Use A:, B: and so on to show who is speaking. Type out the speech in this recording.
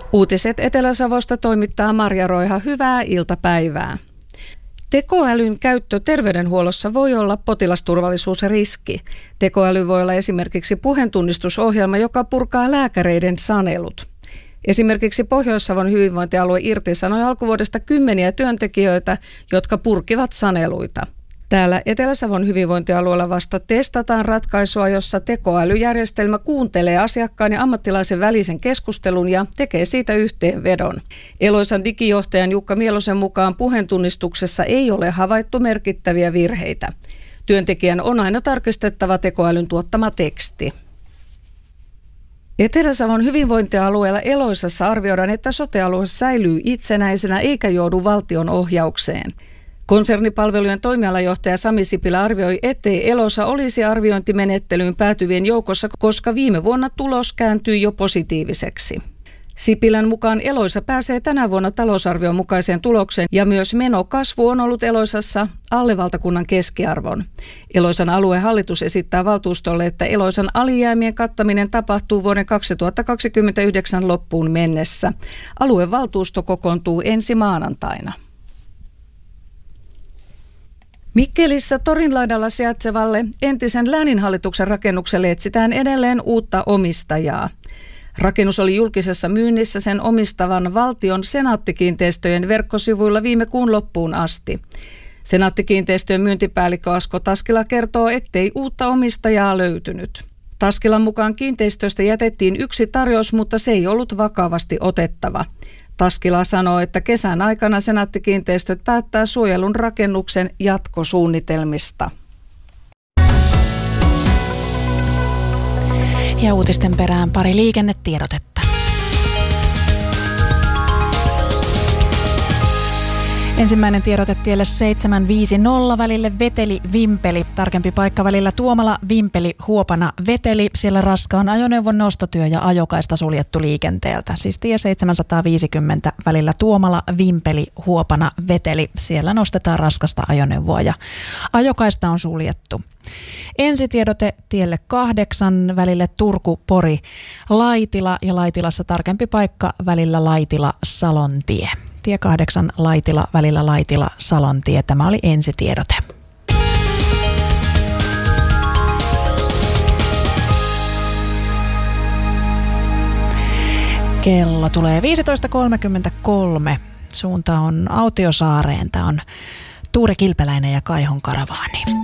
A: Uutiset Etelä-Savosta toimittaa Marja Roiha. Hyvää iltapäivää. Tekoälyn käyttö terveydenhuollossa voi olla potilasturvallisuusriski. Tekoäly voi olla esimerkiksi puheentunnistusohjelma, joka purkaa lääkäreiden sanelut. Esimerkiksi Pohjois-Savon hyvinvointialue irtisanoi alkuvuodesta 10 työntekijöitä, jotka purkivat saneluita. Täällä Etelä-Savon hyvinvointialueella vasta testataan ratkaisua, jossa tekoälyjärjestelmä kuuntelee asiakkaan ja ammattilaisen välisen keskustelun ja tekee siitä yhteenvedon. Eloisan digijohtajan Jukka Mielosen mukaan puheentunnistuksessa ei ole havaittu merkittäviä virheitä. Työntekijän on aina tarkistettava tekoälyn tuottama teksti. Etelä-Savon hyvinvointialueella Eloisassa arvioidaan, että sote-alue säilyy itsenäisenä eikä joudu valtion ohjaukseen. Konsernipalvelujen toimialajohtaja Sami Sipilä arvioi, ettei Eloisa olisi arviointimenettelyyn päätyvien joukossa, koska viime vuonna tulos kääntyi jo positiiviseksi. Sipilän mukaan Eloisa pääsee tänä vuonna talousarvion mukaiseen tulokseen ja myös menokasvu on ollut Eloisassa alle valtakunnan keskiarvon. Eloisan aluehallitus esittää valtuustolle, että Eloisan alijäämien kattaminen tapahtuu vuoden 2029 loppuun mennessä. Aluevaltuusto kokoontuu ensi maanantaina. Mikkelissä Torinlaidalla sijaitsevalle entisen lääninhallituksen rakennukselle etsitään edelleen uutta omistajaa. Rakennus oli julkisessa myynnissä sen omistavan valtion Senaatti-kiinteistöjen verkkosivuilla viime kuun loppuun asti. Senaatti-kiinteistöjen myyntipäällikkö Asko Taskila kertoo, ettei uutta omistajaa löytynyt. Taskilan mukaan kiinteistöstä jätettiin yksi tarjous, mutta se ei ollut vakavasti otettava. Taskila sanoo, että kesän aikana Senaatti-kiinteistöt päättää suojelun rakennuksen jatkosuunnitelmista.
B: Ja uutisten perään pari liikennetiedotetta. Ensimmäinen tiedote tielle 750 välille Veteli-Vimpeli. Tarkempi paikka välillä Tuomala-Vimpeli-Huopana-Veteli. Siellä raskaan ajoneuvon nostotyö ja ajokaista suljettu liikenteeltä. Siis tie 750 välillä Tuomala-Vimpeli-Huopana-Veteli. Siellä nostetaan raskasta ajoneuvoa ja ajokaista on suljettu. Ensitiedote tielle 8 välille Turku-Pori-Laitila ja Laitilassa tarkempi paikka välillä Laitila-Salontie. Tie 8 Laitila välillä Laitila-Salontie. Tämä oli ensitiedote. Kello tulee 15.33. Suunta on Autiosaareen. Tämä on Tuure Kilpeläinen ja Kaihon Karavaani.